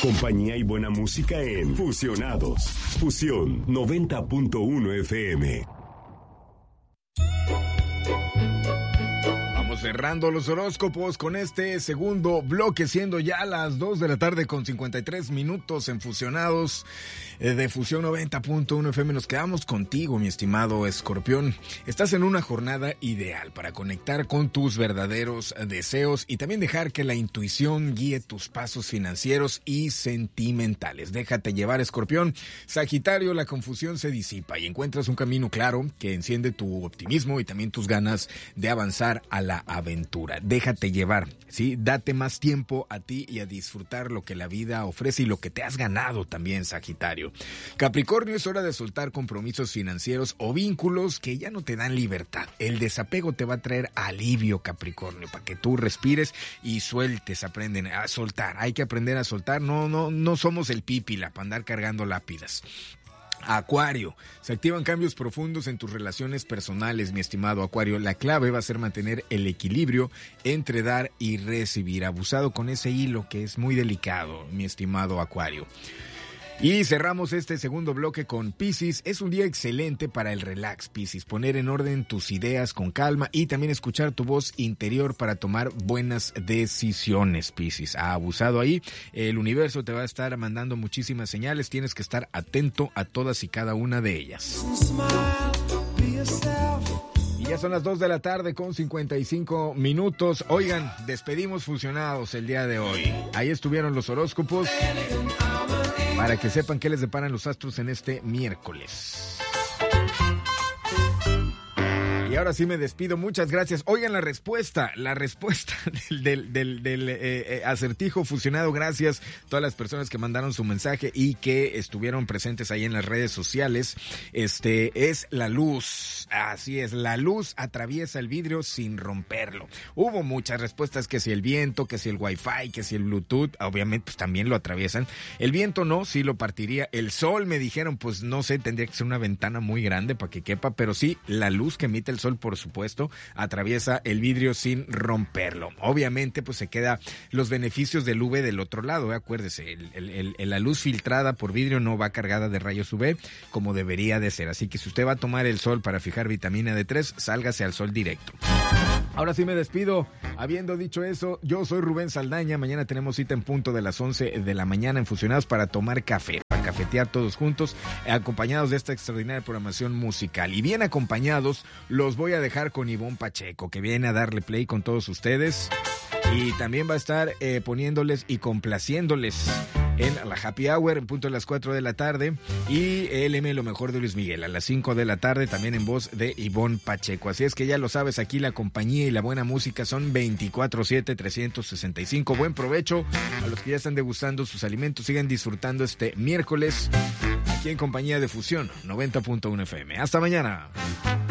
compañía y buena música en Fusionados. Fusión 90.1 FM. Cerrando los horóscopos con este segundo bloque, siendo ya las 2 de la tarde con 53 minutos en Fusionados de Fusión 90.1 FM. Nos quedamos contigo, mi estimado Escorpión. Estás en una jornada ideal para conectar con tus verdaderos deseos y también dejar que la intuición guíe tus pasos financieros y sentimentales. Déjate llevar, Escorpión. Sagitario, la confusión se disipa y encuentras un camino claro que enciende tu optimismo y también tus ganas de avanzar a la aventura. Déjate llevar, ¿sí? Date más tiempo a ti y a disfrutar lo que la vida ofrece y lo que te has ganado también, Sagitario. Capricornio, es hora de soltar compromisos financieros o vínculos que ya no te dan libertad. El desapego te va a traer alivio, Capricornio, para que tú respires y sueltes, aprenden a soltar. Hay que aprender a soltar. No somos el pípila para andar cargando lápidas. Acuario, se activan cambios profundos en tus relaciones personales, mi estimado Acuario. La clave va a ser mantener el equilibrio entre dar y recibir. Abusado con ese hilo que es muy delicado, mi estimado Acuario. Y cerramos este segundo bloque con Piscis. Es un día excelente para el relax, Piscis. Poner en orden tus ideas con calma y también escuchar tu voz interior para tomar buenas decisiones, Piscis. Abusado ahí. El universo te va a estar mandando muchísimas señales. Tienes que estar atento a todas y cada una de ellas. Y ya son las 2 de la tarde con 55 minutos. Oigan, despedimos Fusionados el día de hoy. Ahí estuvieron los horóscopos para que sepan qué les deparan los astros en este miércoles. Y ahora sí me despido, muchas gracias. Oigan, la respuesta del acertijo fusionado. Gracias a todas las personas que mandaron su mensaje y que estuvieron presentes ahí en las redes sociales. Es la luz, así es, la luz atraviesa el vidrio sin romperlo. Hubo muchas respuestas, que si el viento, que si el wifi, que si el bluetooth, obviamente pues también lo atraviesan. El viento no, sí lo partiría. El sol, me dijeron, pues no sé, tendría que ser una ventana muy grande para que quepa, pero sí, la luz que emite el sol, por supuesto, atraviesa el vidrio sin romperlo. Obviamente, pues se queda los beneficios del UV del otro lado, acuérdese, la luz filtrada por vidrio no va cargada de rayos UV como debería de ser, así que si usted va a tomar el sol para fijar vitamina D3, sálgase al sol directo. Ahora sí me despido. Habiendo dicho eso, yo soy Rubén Saldaña. Mañana tenemos cita en punto de las 11 de la mañana en Fusionados para tomar café, para cafetear todos juntos, acompañados de esta extraordinaria programación musical. Y bien acompañados, los voy a dejar con Ivonne Pacheco, que viene a darle play con todos ustedes. Y también va a estar poniéndoles y complaciéndoles en la Happy Hour en punto de las 4 de la tarde y LM Lo Mejor de Luis Miguel a las 5 de la tarde, también en voz de Ivonne Pacheco. Así es que ya lo sabes, aquí la compañía y la buena música son 24/7, 365. Buen provecho a los que ya están degustando sus alimentos. Sigan disfrutando este miércoles aquí en compañía de Fusión 90.1 FM. Hasta mañana.